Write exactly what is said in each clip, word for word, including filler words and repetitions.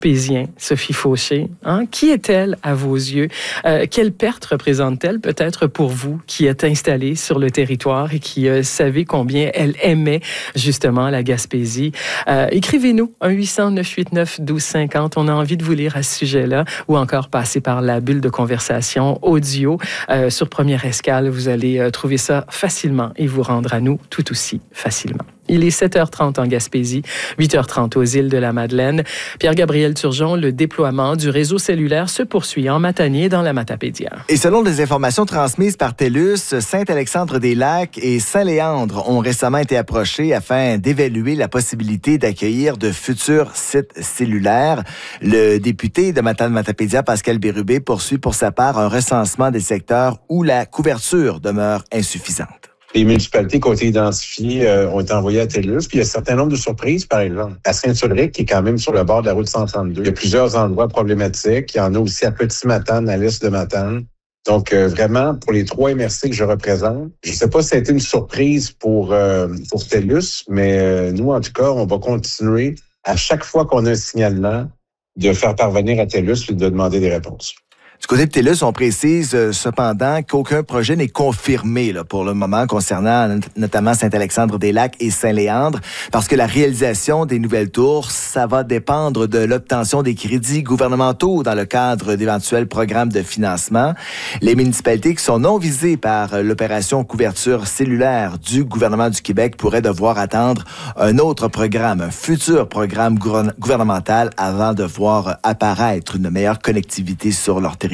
Gaspésien, Sophie Fauché. Hein? Qui est-elle à vos yeux? Euh, quelle perte représente-t-elle peut-être pour vous qui êtes installé sur le territoire et qui euh, savez combien elle aimait justement la Gaspésie? Euh, écrivez-nous un huit cents neuf huit neuf un deux cinq zéro. On a envie de vous lire à ce sujet-là ou encore passer par la bulle de conversation audio euh, sur Première Escale. Vous allez euh, trouver ça facilement et vous rendre à nous tout aussi facilement. Il est sept heures trente en Gaspésie, huit heures trente aux îles de la Madeleine. Pierre-Gabriel Turgeon, le déploiement du réseau cellulaire se poursuit en Matanier dans la Matapédia. Et selon des informations transmises par TELUS, Saint-Alexandre-des-Lacs et Saint-Léandre ont récemment été approchés afin d'évaluer la possibilité d'accueillir de futurs sites cellulaires. Le député de Matane-Matapédia, Pascal Bérubé, poursuit pour sa part un recensement des secteurs où la couverture demeure insuffisante. Les municipalités qui ont été identifiées euh, ont été envoyées à TELUS. Puis il y a un certain nombre de surprises, par exemple. À Saint-Ulrich, qui est quand même sur le bord de la route cent trente-deux. Il y a plusieurs endroits problématiques. Il y en a aussi à Petit-Matane, à l'est de Matane. Donc, euh, vraiment, pour les trois M R C que je représente, je ne sais pas si ça a été une surprise pour, euh, pour TELUS, mais euh, nous, en tout cas, on va continuer à chaque fois qu'on a un signalement de faire parvenir à TELUS et de demander des réponses. Du côté de TELUS, on précise euh, cependant qu'aucun projet n'est confirmé là, pour le moment concernant not- notamment Saint-Alexandre-des-Lacs et Saint-Léandre, parce que la réalisation des nouvelles tours, ça va dépendre de l'obtention des crédits gouvernementaux dans le cadre d'éventuels programmes de financement. Les municipalités qui sont non visées par l'opération couverture cellulaire du gouvernement du Québec pourraient devoir attendre un autre programme, un futur programme gouver- gouvernemental avant de voir apparaître une meilleure connectivité sur leur territoire.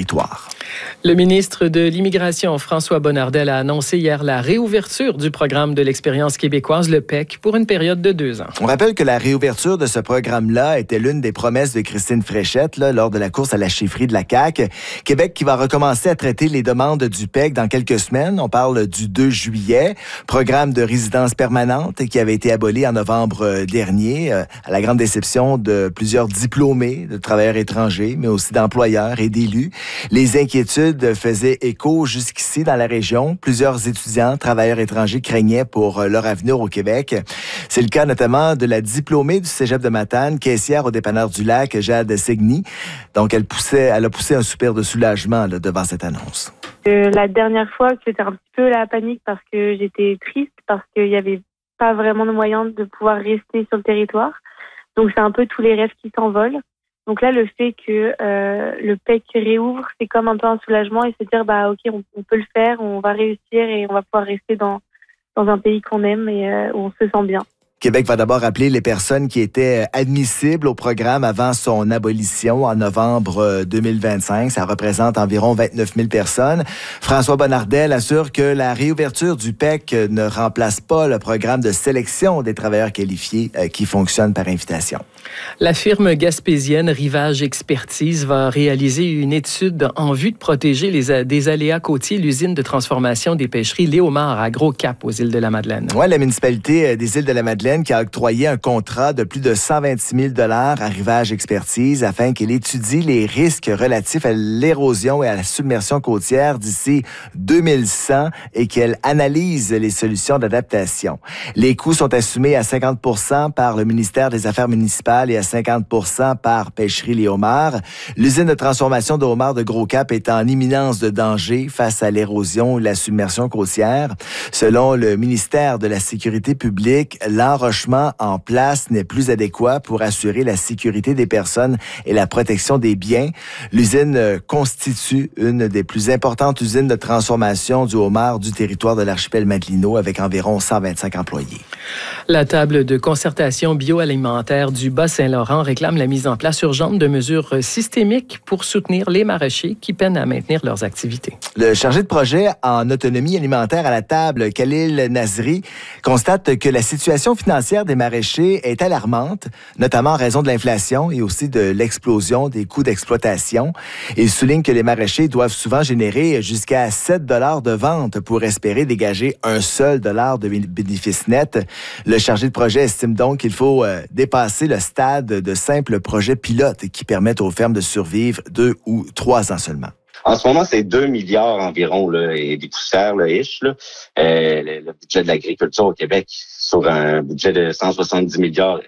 Le ministre de l'Immigration, François Bonnardel, a annoncé hier la réouverture du programme de l'expérience québécoise, le P E C, pour une période de deux ans. On rappelle que la réouverture de ce programme-là était l'une des promesses de Christine Fréchette là, lors de la course à la chefferie de la C A Q. Québec qui va recommencer à traiter les demandes du P E C dans quelques semaines. On parle du deux juillet. Programme de résidence permanente qui avait été aboli en novembre dernier, euh, à la grande déception de plusieurs diplômés, de travailleurs étrangers, mais aussi d'employeurs et d'élus. Les inquiétudes faisaient écho jusqu'ici dans la région. Plusieurs étudiants, travailleurs étrangers craignaient pour leur avenir au Québec. C'est le cas notamment de la diplômée du Cégep de Matane, caissière au dépanneur du Lac, Jade Segni. Donc, elle poussait, elle a poussé un soupir de soulagement là, devant cette annonce. Euh, la dernière fois, c'était un petit peu la panique parce que j'étais triste, parce qu'il n'y avait pas vraiment de moyen de pouvoir rester sur le territoire. Donc, c'est un peu tous les rêves qui s'envolent. Donc là, le fait que euh, le P E C réouvre, c'est comme un peu un soulagement et se dire, bah ok, on, on peut le faire, on va réussir et on va pouvoir rester dans dans un pays qu'on aime et euh, où on se sent bien. Québec va d'abord appeler les personnes qui étaient admissibles au programme avant son abolition en novembre deux mille vingt-cinq. Ça représente environ vingt-neuf mille personnes. François Bonnardel assure que la réouverture du P E C ne remplace pas le programme de sélection des travailleurs qualifiés euh, qui fonctionne par invitation. La firme gaspésienne Rivage Expertise va réaliser une étude en vue de protéger les, des aléas côtiers l'usine de transformation des pêcheries Léomar à Gros-Cap aux îles de la Madeleine. Oui, la municipalité des îles de la Madeleine qui a octroyé un contrat de plus de cent vingt-six mille dollars à Rivage Expertise afin qu'il étudie les risques relatifs à l'érosion et à la submersion côtière d'ici deux mille cent et qu'elle analyse les solutions d'adaptation. Les coûts sont assumés à cinquante pour cent par le ministère des Affaires municipales et à cinquante pour cent par Pêcherie Léomar. L'usine de transformation de homard de Gros-Cap est en imminence de danger face à l'érosion et la submersion côtière. Selon le ministère de la Sécurité publique, l'enrochement en place n'est plus adéquat pour assurer la sécurité des personnes et la protection des biens. L'usine constitue une des plus importantes usines de transformation du homard du territoire de l'archipel Madelino avec environ cent vingt-cinq employés. La table de concertation bioalimentaire du Bas-Saint-Laurent réclame la mise en place urgente de mesures systémiques pour soutenir les maraîchers qui peinent à maintenir leurs activités. Le chargé de projet en autonomie alimentaire à la table, Khalil Nazri, constate que la situation financière des maraîchers est alarmante, notamment en raison de l'inflation et aussi de l'explosion des coûts d'exploitation. Il souligne que les maraîchers doivent souvent générer jusqu'à sept dollars de vente pour espérer dégager un seul dollar de bénéfice net. Le chargé de projet estime donc qu'il faut euh, dépasser le stade de simples projets pilotes qui permettent aux fermes de survivre deux ou trois ans seulement. En ce moment, c'est deux milliards environ là, et des poussières, là, ish, là. Euh, le, le budget de l'agriculture au Québec sur un budget de cent soixante-dix milliards.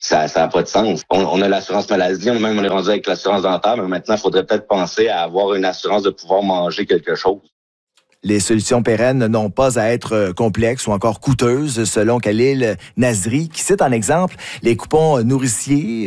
Ça n'a pas de sens. On, on a l'assurance maladie, on, même on est rendu avec l'assurance dentaire, mais maintenant, il faudrait peut-être penser à avoir une assurance de pouvoir manger quelque chose. Les solutions pérennes n'ont pas à être complexes ou encore coûteuses, selon Khalil Nazri, qui cite en exemple les coupons nourriciers